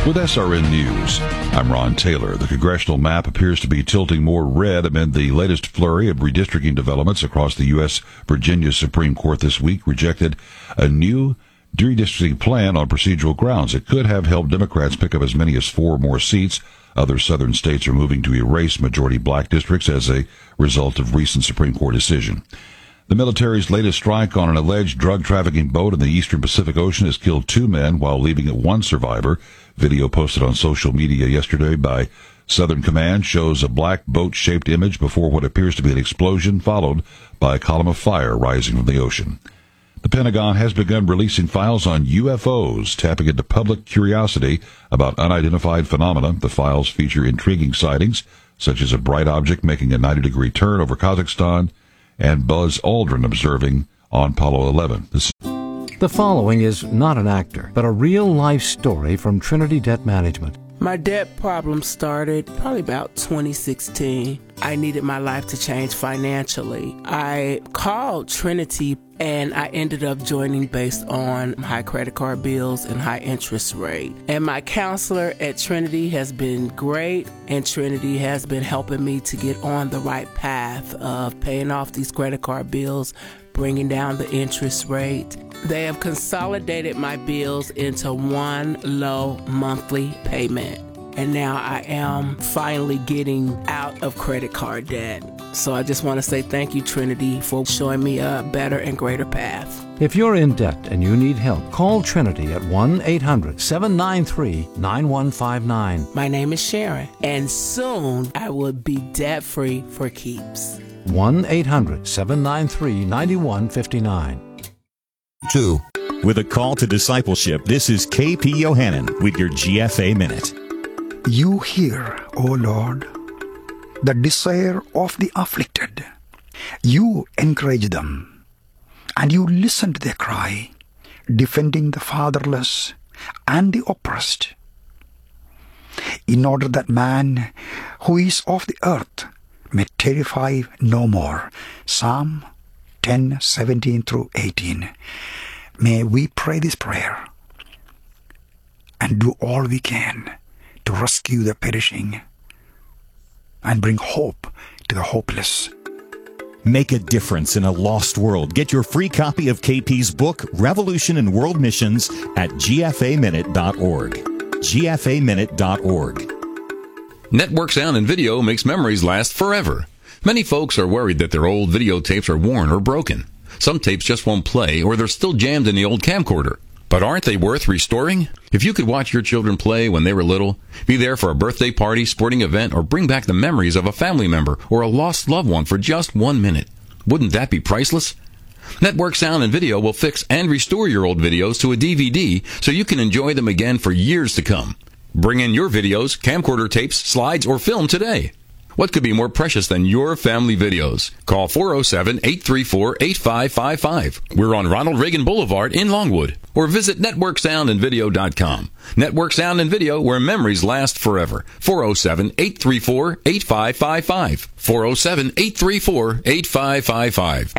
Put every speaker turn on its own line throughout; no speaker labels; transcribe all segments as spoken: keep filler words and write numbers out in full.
With S R N News, I'm Ron Taylor. The congressional map appears to be tilting more red amid the latest flurry of redistricting developments across the U S. Virginia's Supreme Court this week rejected a new redistricting plan on procedural grounds. It could have helped Democrats pick up as many as four more seats. Other southern states are moving to erase majority black districts as a result of recent Supreme Court decision. The military's latest strike on an alleged drug trafficking boat in the eastern Pacific Ocean has killed two men while leaving one survivor. Video posted on social media yesterday by Southern Command shows a black boat-shaped image before what appears to be an explosion, followed by a column of fire rising from the ocean. The Pentagon has begun releasing files on U F Os, tapping into public curiosity about unidentified phenomena. The files feature intriguing sightings, such as a bright object making a ninety-degree turn over Kazakhstan, and Buzz Aldrin observing on Apollo eleven. This
The following is not an actor, but a real-life story from Trinity Debt Management.
My debt problem started probably about twenty sixteen. I needed my life to change financially. I called Trinity and I ended up joining based on high credit card bills and high interest rate. And my counselor at Trinity has been great, and Trinity has been helping me to get on the right path of paying off these credit card bills, bringing down the interest rate. They have consolidated my bills into one low monthly payment. And now I am finally getting out of credit card debt. So I just want to say thank you, Trinity, for showing me a better and greater path.
If you're in debt and you need help, call Trinity at one eight hundred seven nine three nine one five nine.
My name is Sharon, and soon I will be debt-free for keeps.
one eight hundred seven nine three nine one five nine.
Two.
With a call to discipleship, this is K P Yohannan with your G F A Minute.
You hear, O Lord, the desire of the afflicted. You encourage them, and you listen to their cry, defending the fatherless and the oppressed, in order that man who is of the earth may terrify no more. Psalm ten, seventeen through eighteen. May we pray this prayer and do all we can to rescue the perishing and bring hope to the hopeless.
Make a difference in a lost world. Get your free copy of K P's book, Revolution in World Missions, at G F A minute dot org. G F A minute dot org.
Network Sound and Video makes memories last forever. Many folks are worried that their old videotapes are worn or broken. Some tapes just won't play, or they're still jammed in the old camcorder. But aren't they worth restoring? If you could watch your children play when they were little, be there for a birthday party, sporting event, or bring back the memories of a family member or a lost loved one for just one minute, wouldn't that be priceless? Network Sound and Video will fix and restore your old videos to a D V D so you can enjoy them again for years to come. Bring in your videos, camcorder tapes, slides, or film today. What could be more precious than your family videos? Call four oh seven, eight three four, eight five five five. We're on Ronald Reagan Boulevard in Longwood. Or visit network sound and video dot com. Network Sound and Video, where memories last forever. four oh seven, eight three four, eight five five five. four oh seven, eight three four, eight five five five.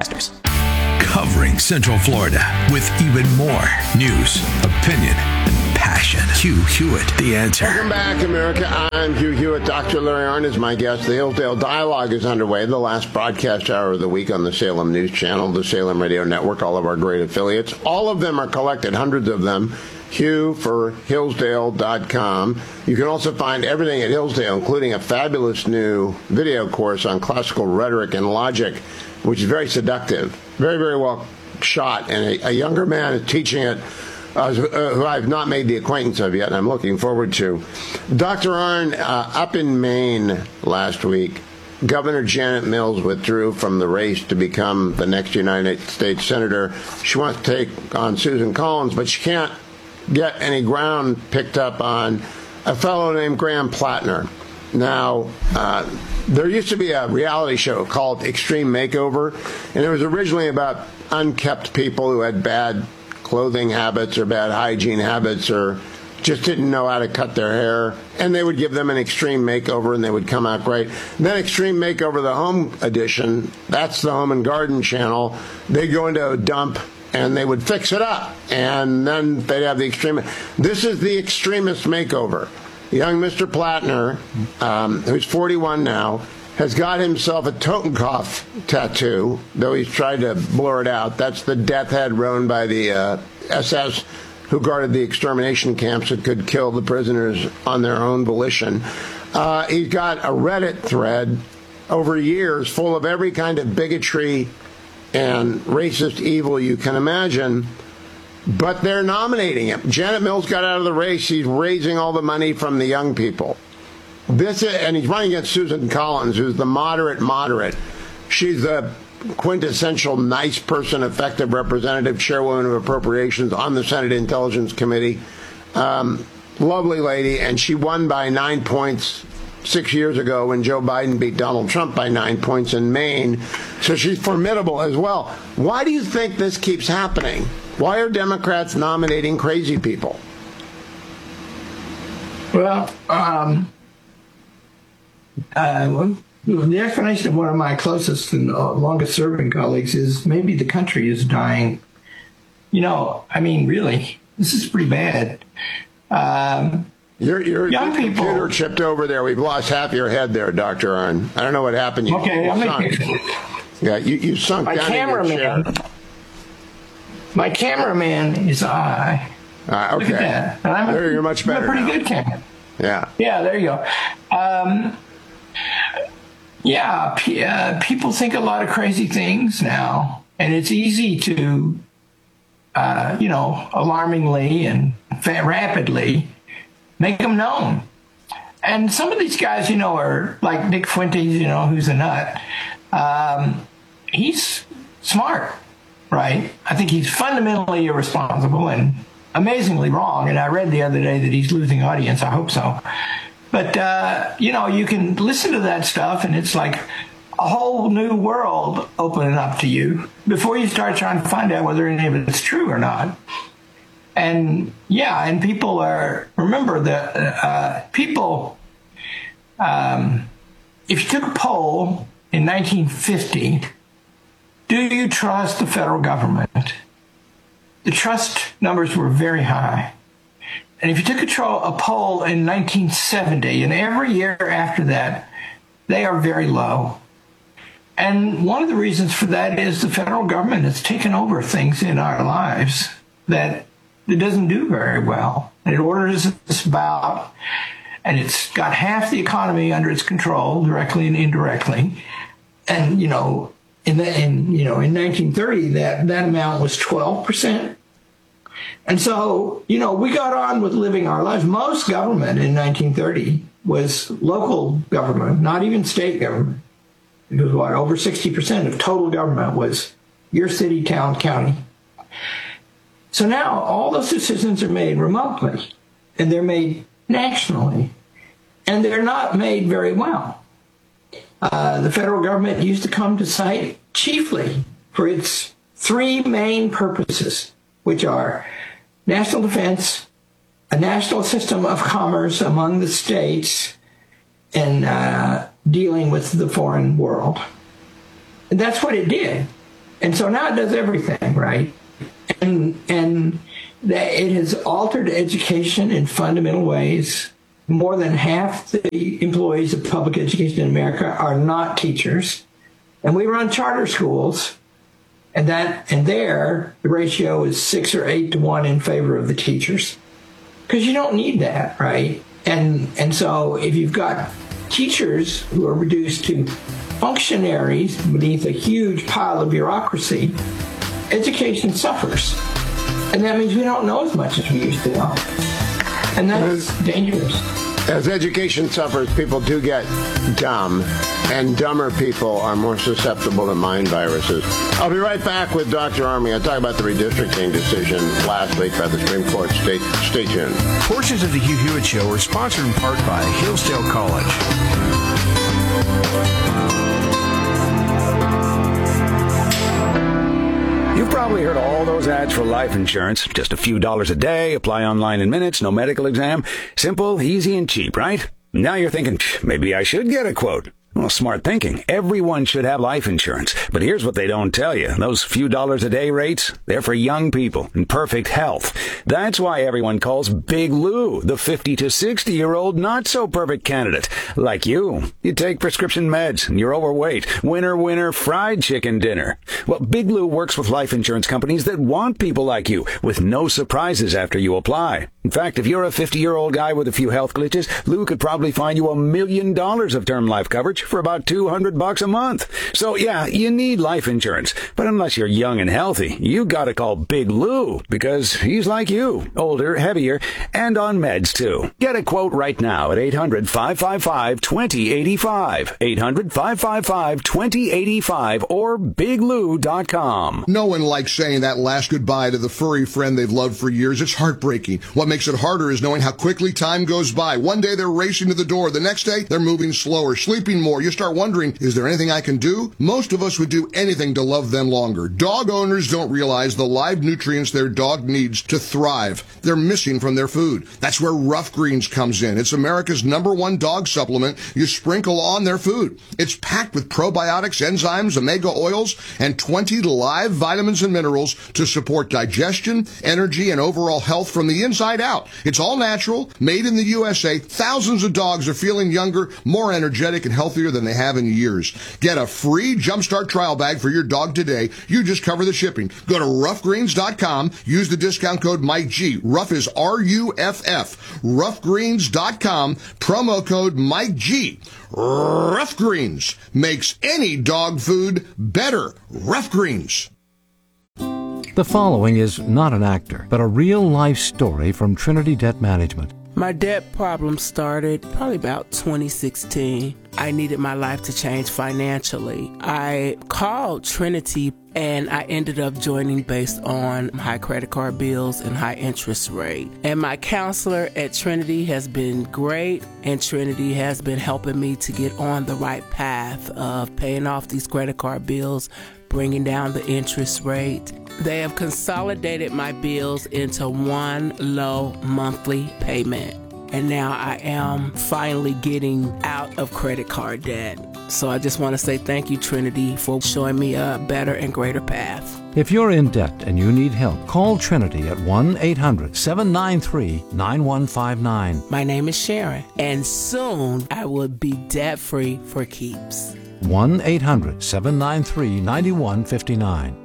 Covering Central Florida with even more news, opinion, and passion. Hugh Hewitt, The Answer.
Welcome back, America. I'm Hugh Hewitt. Doctor Larry Arnn is my guest. The Hillsdale Dialogue is underway, the last broadcast hour of the week on the Salem News Channel, the Salem Radio Network, all of our great affiliates. All of them are collected, hundreds of them. Hugh for Hillsdale dot com. You can also find everything at Hillsdale, including a fabulous new video course on classical rhetoric and logic, which is very seductive, very, very well shot, and a, a younger man is teaching it, uh, who I've not made the acquaintance of yet, and I'm looking forward to. Doctor Arnn, uh, up in Maine last week, Governor Janet Mills withdrew from the race to become the next United States Senator. She wants to take on Susan Collins, but she can't get any ground picked up on a fellow named Graham Plattner. Now, uh, there used to be a reality show called Extreme Makeover, and it was originally about unkept people who had bad clothing habits or bad hygiene habits or just didn't know how to cut their hair, and they would give them an extreme makeover and they would come out great. Then Extreme Makeover, the home edition, that's the Home and Garden channel. They go into a dump and they would fix it up, and then they'd have the extremist. This is the extremist makeover. Young Mister Plattner, um, who's forty-one now, has got himself a Totenkopf tattoo, though he's tried to blur it out. That's the death head run by the uh, S S, who guarded the extermination camps that could kill the prisoners on their own volition. Uh, he's got a Reddit thread over years full of every kind of bigotry and racist evil you can imagine. But they're nominating him. Janet Mills got out of the race. He's raising all the money from the young people. This is, and he's running against Susan Collins, who's the moderate moderate. She's the quintessential nice person, effective representative, chairwoman of appropriations on the Senate Intelligence Committee. Um, lovely lady, and she won by nine points six years ago when Joe Biden beat Donald Trump by nine points in Maine. So she's formidable as well. Why do you think this keeps happening? Why are Democrats nominating crazy people?
Well, um, uh, the explanation of one of my closest and longest serving colleagues is maybe the country is dying. You know, I mean, really, this is pretty bad. Um,
Your, your,
young
your
people,
computer chipped over there. We've lost half your head there, Doctor Arnn. I don't know what happened. You,
okay,
you
I'm
sunk.
making,
Yeah, you, you sunk
my
down in your chair.
cameraman. My cameraman is I.
Uh, okay.
Look at that. And I'm
there,
a,
you're much better.
I'm a pretty
now.
good cameraman.
Yeah.
Yeah, there you go. Um, yeah, p- uh, people think a lot of crazy things now, and it's easy to, uh, you know, alarmingly and fa- rapidly make them known. And some of these guys, you know, are like Nick Fuentes, you know, who's a nut. Um, he's smart, right? I think he's fundamentally irresponsible and amazingly wrong. And I read the other day that he's losing audience. I hope so. But, uh, you know, you can listen to that stuff and it's like a whole new world opening up to you before you start trying to find out whether any of it's true or not. And yeah, and people are, remember that uh, people, um, if you took a poll in nineteen fifty, do you trust the federal government? The trust numbers were very high. And if you took a, tro- a poll in nineteen seventy, and every year after that, they are very low. And one of the reasons for that is the federal government has taken over things in our lives that it doesn't do very well. It orders us about, and it's got half the economy under its control, directly and indirectly. And, you know, in the, in, you know, in nineteen thirty, that, that amount was twelve percent. And so, you know, we got on with living our lives. Most government in nineteen thirty was local government, not even state government. It was what, over sixty percent of total government was your city, town, county. So now all those decisions are made remotely, and they're made nationally, and they're not made very well. Uh, the federal government used to come to sight chiefly for its three main purposes, which are national defense, a national system of commerce among the states, and uh, dealing with the foreign world. And that's what it did. And so now it does everything, right? And and that it has altered education in fundamental ways. More than half the employees of public education in America are not teachers. And we run charter schools, and that and there the ratio is six or eight to one in favor of the teachers. Because you don't need that, right? And and so if you've got teachers who are reduced to functionaries beneath a huge pile of bureaucracy, education suffers. And that means we don't know as much as we used to know. And that's dangerous.
As education suffers, people do get dumb, and dumber people are more susceptible to mind viruses. I'll be right back with Doctor Army. I'll talk about the redistricting decision last week by the Supreme Court. Stay, stay tuned.
Portions of the Hugh Hewitt Show are sponsored in part by Hillsdale College.
You've probably heard all those ads for life insurance. Just a few dollars a day, apply online in minutes, no medical exam. Simple, easy, and cheap, right? Now you're thinking, maybe I should get a quote. Well, smart thinking. Everyone should have life insurance. But here's what they don't tell you. Those few dollars a day rates, they're for young people in perfect health. That's why everyone calls Big Lou the fifty to sixty-year-old not-so-perfect candidate. Like you. You take prescription meds and you're overweight. Winner, winner, fried chicken dinner. Well, Big Lou works with life insurance companies that want people like you with no surprises after you apply. In fact, if you're a fifty-year-old guy with a few health glitches, Lou could probably find you a million dollars of term life coverage for about two hundred bucks a month. So yeah, you need life insurance. But unless you're young and healthy, you gotta call Big Lou because he's like you, older, heavier, and on meds too. Get a quote right now at eight hundred, five five five, two zero eight five, eight hundred, five five five, two zero eight five or big lou dot com.
No one likes saying that last goodbye to the furry friend they've loved for years. It's heartbreaking. What makes it harder is knowing how quickly time goes by. One day they're racing to the door. The next day they're moving slower, sleeping more. You start wondering, is there anything I can do? Most of us would do anything to love them longer. Dog owners don't realize the live nutrients their dog needs to thrive. They're missing from their food. That's where Rough Greens comes in. It's America's number one dog supplement you sprinkle on their food. It's packed with probiotics, enzymes, omega oils, and twenty live vitamins and minerals to support digestion, energy, and overall health from the inside out. It's all natural, made in the U S A. Thousands of dogs are feeling younger, more energetic, and healthier than they have in years. Get a free Jumpstart trial bag for your dog today. You just cover the shipping. Go to rough greens dot com. Use the discount code Mike G. Rough is R U F F. rough greens dot com. Promo code Mike G. Rough Greens makes any dog food better. Rough Greens.
The following is not an actor, but a real-life story from Trinity Debt Management.
My debt problem started probably about twenty sixteen. I needed my life to change financially. I called Trinity and I ended up joining based on high credit card bills and high interest rate. And my counselor at Trinity has been great, and Trinity has been helping me to get on the right path of paying off these credit card bills, bringing down the interest rate. They have consolidated my bills into one low monthly payment. And now I am finally getting out of credit card debt. So I just want to say thank you, Trinity, for showing me a better and greater path.
If you're in debt and you need help, call Trinity at one eight hundred, seven nine three, nine one five nine.
My name is Sharon, and soon I will be debt-free for keeps.
one eight hundred, seven nine three, nine one five nine.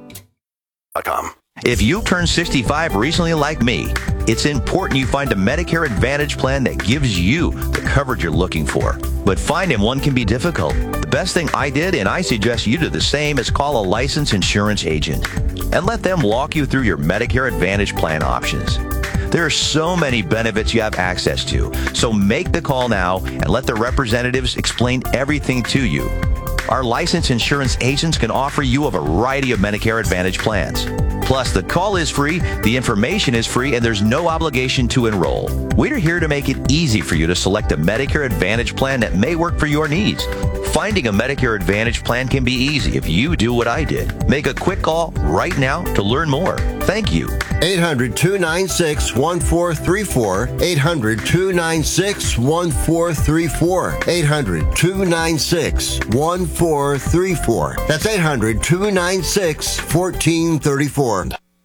If you turned sixty-five recently like me, it's important you find a Medicare Advantage plan that gives you the coverage you're looking for. But finding one can be difficult. The best thing I did, and I suggest you do the same, is call a licensed insurance agent and let them walk you through your Medicare Advantage plan options. There are so many benefits you have access to, so make the call now and let the representatives explain everything to you. Our licensed insurance agents can offer you a variety of Medicare Advantage plans. Plus, the call is free, the information is free, and there's no obligation to enroll. We're here to make it easy for you to select a Medicare Advantage plan that may work for your needs. Finding a Medicare Advantage plan can be easy if you do what I did. Make a quick call right now to learn more. Thank you.
eight hundred, two nine six, one four three four. eight hundred, two nine six, one four three four. eight hundred, two nine six, one four three four. That's eight hundred, two nine six, one four three four.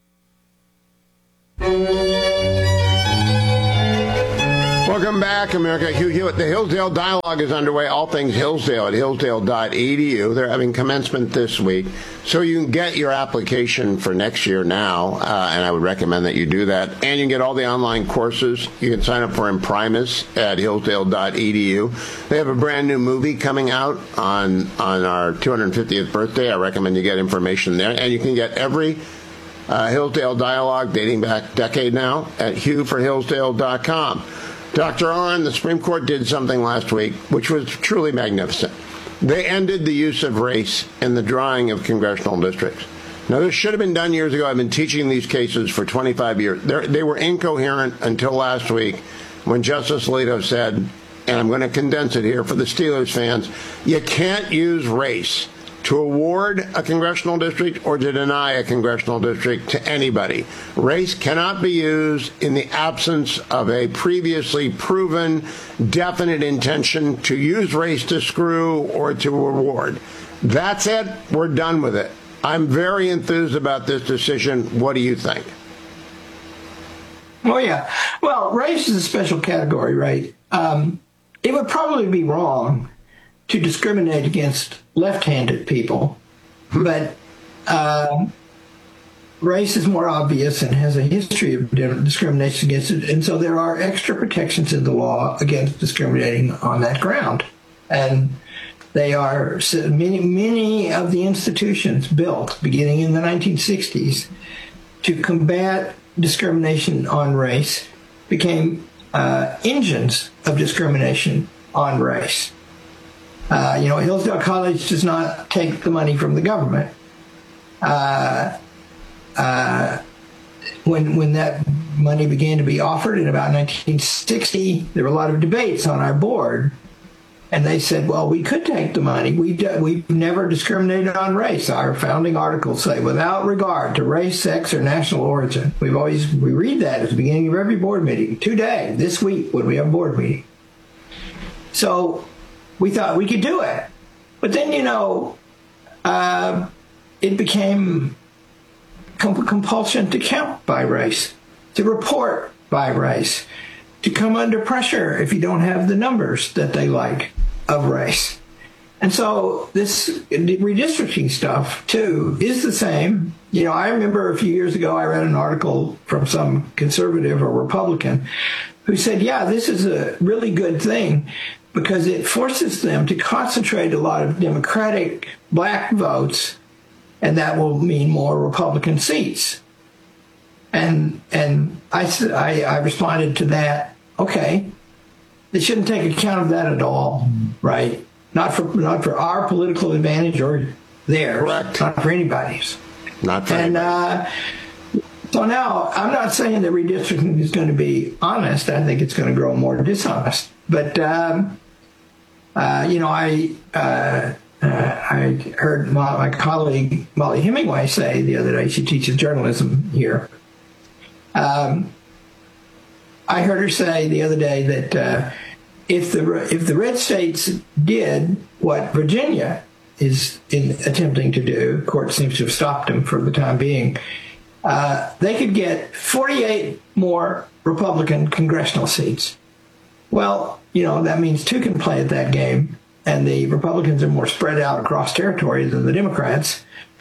Welcome back, America. Hugh Hewitt. The Hillsdale Dialogue is underway. All things Hillsdale at hillsdale dot e d u. They're having commencement this week. So you can get your application for next year now, uh, and I would recommend that you do that. And you can get all the online courses. You can sign up for Imprimis at hillsdale dot e d u. They have a brand new movie coming out on, on our two hundred fiftieth birthday. I recommend you get information there. And you can get every uh, Hillsdale Dialogue dating back a decade now at hugh for hillsdale dot com. Doctor Arnn, the Supreme Court did something last week which was truly magnificent. They ended the use of race in the drawing of congressional districts. Now, this should have been done years ago. I've been teaching these cases for twenty-five years. They're, they were incoherent until last week when Justice Alito said, and I'm going to condense it here for the Steelers fans, you can't use race to award a congressional district or to deny a congressional district to anybody. Race cannot be used in the absence of a previously proven definite intention to use race to screw or to reward. That's it. We're done with it. I'm very enthused about this decision. What do you think?
Oh, yeah. Well, race is a special category, right? Um, it would probably be wrong to discriminate against left-handed people, but uh, race is more obvious and has a history of discrimination against it, and so there are extra protections in the law against discriminating on that ground. And they are many, many of the institutions built beginning in the nineteen sixties to combat discrimination on race became uh, engines of discrimination on race. Uh, you know, Hillsdale College does not take the money from the government. Uh, uh, when when that money began to be offered in about nineteen sixty, there were a lot of debates on our board. And they said, well, we could take the money. We've, we've never discriminated on race. Our founding articles say, without regard to race, sex, or national origin. We've always, we read that at the beginning of every board meeting. Today, this week, when we have a board meeting. So we thought we could do it. But then, you know, uh, it became com- compulsion to count by race, to report by race, to come under pressure if you don't have the numbers that they like of race. And so this redistricting stuff, too, is the same. You know, I remember a few years ago I read an article from some conservative or Republican who said, yeah, this is a really good thing because it forces them to concentrate a lot of Democratic black votes, and that will mean more Republican seats. And and I, I, I responded to that, okay, they shouldn't take account of that at all, right? Not for not for our political advantage or theirs. Correct. Not for anybody's.
Not for
and
anybody.
uh, so now, I'm not saying that redistricting is going to be honest. I think it's going to grow more dishonest. But, um, uh, you know, I uh, uh, I heard my, my colleague Molly Hemingway say the other day, she teaches journalism here, Um, I heard her say the other day that uh, if the if the red states did what Virginia is in attempting to do, the court seems to have stopped them for the time being, uh, they could get forty-eight more Republican congressional seats. Well, you know, that means two can play at that game, and the Republicans are more spread out across territory than the Democrats.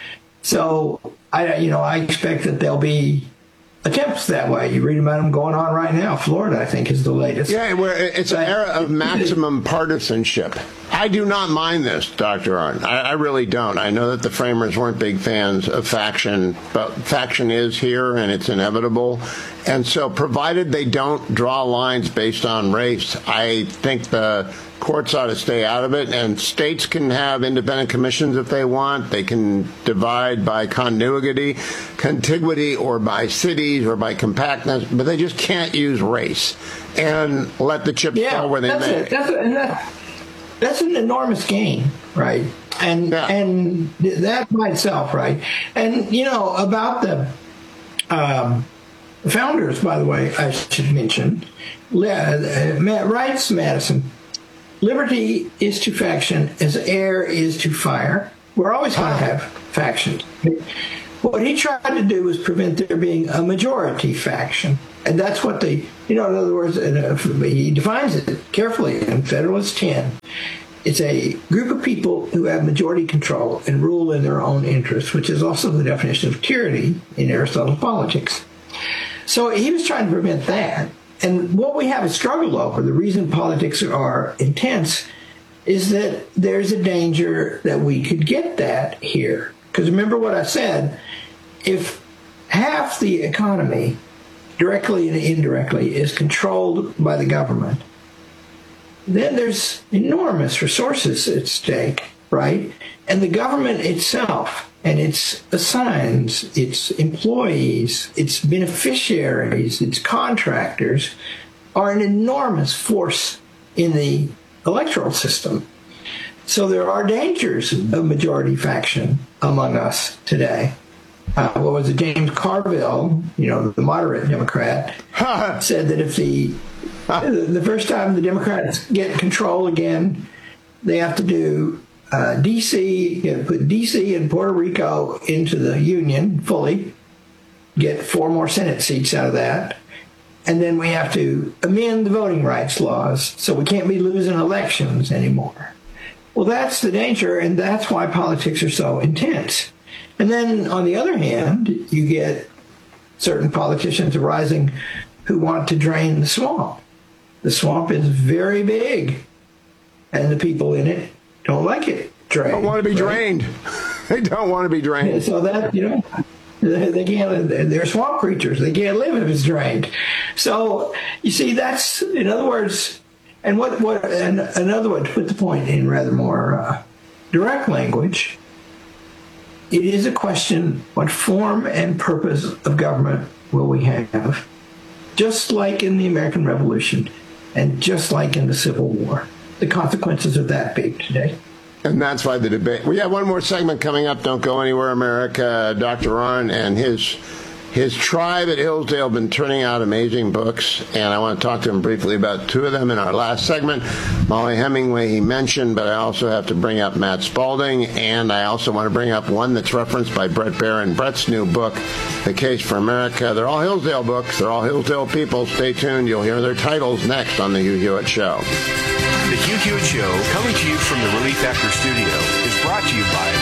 So, I, you know, I expect that there'll be attempts that way. You read about them going on right now. Florida, I think, is the latest.
Yeah, where it's an era of maximum partisanship. I do not mind this, Doctor Arnn. I, I really don't. I know that the framers weren't big fans of faction, but faction is here, and it's inevitable. And so provided they don't draw lines based on race, I think the courts ought to stay out of it, and states can have independent commissions if they want. They can divide by contiguity, contiguity or by cities or by compactness, but they just can't use race and let the chips
yeah,
fall where they
that's
may.
It. That's, a, and that, that's an enormous gain, right? And yeah. and that by itself, right? And, you know, about the um, founders, by the way, I should mention, Matt writes Madison, liberty is to faction as air is to fire. We're always going to have factions. What he tried to do was prevent there being a majority faction. And that's what they, you know, in other words, he defines it carefully in Federalist ten. It's a group of people who have majority control and rule in their own interests, which is also the definition of tyranny in Aristotle's Politics. So he was trying to prevent that. And what we have a struggle over, the reason politics are intense, is that there's a danger that we could get that here. Because remember what I said, if half the economy, directly and indirectly, is controlled by the government, then there's enormous resources at stake, right? And the government itself and its assigns, its employees, its beneficiaries, its contractors are an enormous force in the electoral system. So there are dangers of majority faction among us today. Uh, what was it? James Carville, you know, the moderate Democrat, said that if the the first time the Democrats get control again, they have to do uh, D C, you know, put D C and Puerto Rico into the Union fully, get four more Senate seats out of that, and then we have to amend the voting rights laws so we can't be losing elections anymore. Well, that's the danger, and that's why politics are so intense. And then, on the other hand, you get certain politicians arising who want to drain the swamp. The swamp is very big, and the people in it don't like it drained.
Don't want to be
right?
drained. They don't want to be drained.
Yeah, so that, you know, they can't. They're swamp creatures. They can't live if it's drained. So you see, that's, in other words, and what what and another one to put the point in rather more uh, direct language. It is a question, what form and purpose of government will we have? Just like in the American Revolution and just like in the Civil War. The consequences are that big today.
And that's why the debate. We have one more segment coming up. Don't go anywhere, America. Doctor Ron and his his tribe at Hillsdale have been turning out amazing books, and I want to talk to him briefly about two of them in our last segment. Molly Hemingway he mentioned, but I also have to bring up Matt Spaulding, and I also want to bring up one that's referenced by Brett Barron, Brett's new book, The Case for America. They're all Hillsdale books. They're all Hillsdale people. Stay tuned. You'll hear their titles next on The Hugh Hewitt Show.
The Hugh Hewitt Show, coming to you from the Relief Factor Studio, is brought to you by